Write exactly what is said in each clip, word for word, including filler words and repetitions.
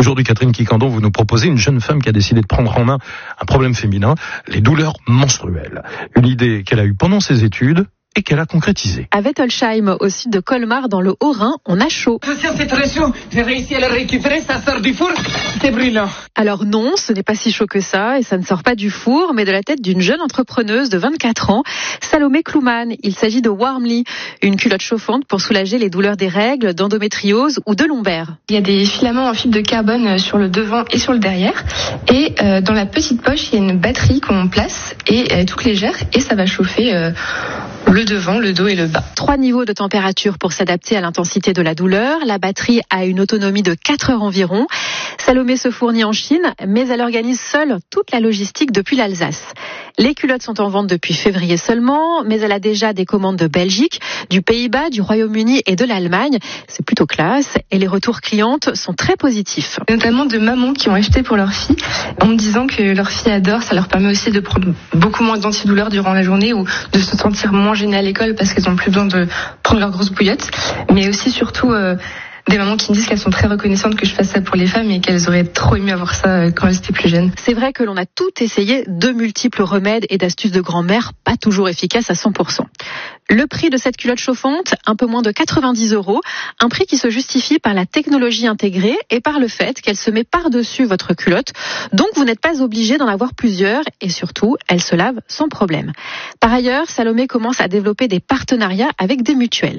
Aujourd'hui, Catherine Quiquendon, vous nous proposez une jeune femme qui a décidé de prendre en main un problème féminin, les douleurs menstruelles. Une idée qu'elle a eue pendant ses études et qu'elle a concrétisée. À Wettolsheim, au sud de Colmar, dans le Haut-Rhin, on a chaud. C'est très chaud. J'ai réussi à le récupérer, ça sort du four. C'est brûlant. Alors non, ce n'est pas si chaud que ça, et ça ne sort pas du four, mais de la tête d'une jeune entrepreneuse de vingt-quatre ans, Salomé Klouman. Il s'agit de Warmly, une culotte chauffante pour soulager les douleurs des règles, d'endométriose ou de lombaire. Il y a des filaments en fibre de carbone sur le devant et sur le derrière, et euh, dans la petite poche, il y a une batterie qu'on place, et elle est toute légère, et ça va chauffer euh, le devant, le dos et le bas. Trois niveaux de température pour s'adapter à l'intensité de la douleur. La batterie a une autonomie de quatre heures environ. Salomé se fournit en Chine, mais elle organise seule toute la logistique depuis l'Alsace. Les culottes sont en vente depuis février seulement, mais elle a déjà des commandes de Belgique, du Pays-Bas, du Royaume-Uni et de l'Allemagne. C'est plutôt classe et les retours clientes sont très positifs. Notamment de mamans qui ont acheté pour leur fille en me disant que leur fille adore, ça leur permet aussi de prendre beaucoup moins d'antidouleurs durant la journée ou de se sentir moins gênées à l'école parce qu'elles n'ont plus besoin de prendre leur grosse bouillotte, mais aussi surtout euh, des mamans qui me disent qu'elles sont très reconnaissantes que je fasse ça pour les femmes et qu'elles auraient trop aimé avoir ça quand elles étaient plus jeunes. C'est vrai que l'on a tout essayé, de multiples remèdes et d'astuces de grand-mère, pas toujours efficaces à cent pour cent. Le prix de cette culotte chauffante, un peu moins de quatre-vingt-dix euros, un prix qui se justifie par la technologie intégrée et par le fait qu'elle se met par-dessus votre culotte, donc vous n'êtes pas obligé d'en avoir plusieurs et surtout, elle se lave sans problème. Par ailleurs, Salomé commence à développer des partenariats avec des mutuelles.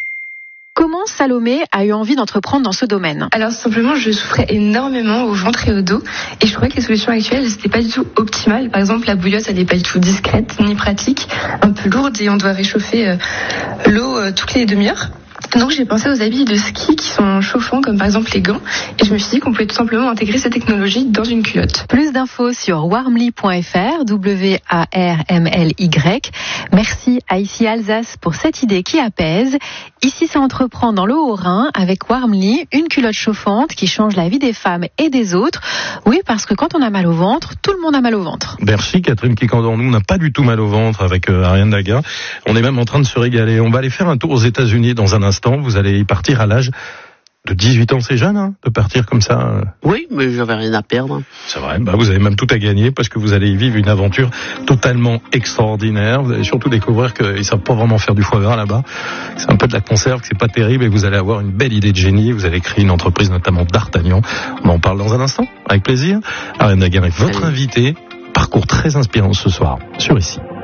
Comment Salomé a eu envie d'entreprendre dans ce domaine? Alors simplement, je souffrais énormément au ventre et au dos et je trouvais que les solutions actuelles n'étaient pas du tout optimales. Par exemple, la bouillotte, elle n'est pas du tout discrète ni pratique, un peu lourde et on doit réchauffer euh, l'eau euh, toutes les demi-heures. Donc j'ai pensé aux habits de ski qui sont chauffants comme par exemple les gants et je me suis dit qu'on pouvait tout simplement intégrer cette technologie dans une culotte. Plus d'infos sur warmly point f r, W A R M L Y. Merci à Ici Alsace pour cette idée qui apaise. Ici ça entreprend dans le Haut-Rhin avec Warmly, une culotte chauffante qui change la vie des femmes et des autres. Oui, parce que quand on a mal au ventre, tout le monde a mal au ventre. Merci Catherine Quiquendon. Nous, on n'a pas du tout mal au ventre avec euh, Ariane Daga. On est même en train de se régaler. On va aller faire un tour aux États-Unis dans un instant. Vous allez y partir à l'âge de dix-huit ans, c'est jeune, hein, de partir comme ça. Oui, mais j'avais rien à perdre. C'est vrai, bah vous avez même tout à gagner parce que vous allez y vivre une aventure totalement extraordinaire. Vous allez surtout découvrir qu'ils savent pas vraiment faire du foie gras là-bas. C'est un peu de la conserve, c'est pas terrible et vous allez avoir une belle idée de génie. Vous allez créer une entreprise notamment d'Artagnan. On en parle dans un instant, avec plaisir. Ariane Daguerre est votre invitée. Parcours très inspirant ce soir sur Ici.